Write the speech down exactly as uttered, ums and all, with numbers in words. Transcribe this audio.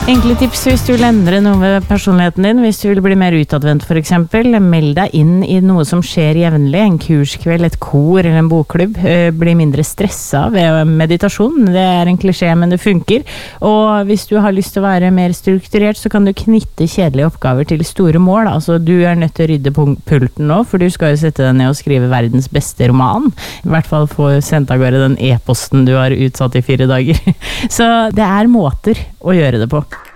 Enkle tips hvis du vil endre noe ved personligheten din, hvis du vil bli mer utadvendt for eksempel. Meld deg inn i noe som skjer jevnlig, en kurskveld, et kor eller en bokklubb. Bli mindre stresset ved meditasjon, det er en klisjé, men det funker. Og hvis du har lyst til å være mer strukturert, så kan du knytte kjedelige oppgaver til store mål. Altså, du er nødt til å rydde pulten nå, for du skal jo sette deg ned og skrive verdens beste roman. I hvert fall få sendt av gårde den e-posten du har utsatt i fire dager. Så det er måter å gjøre det på.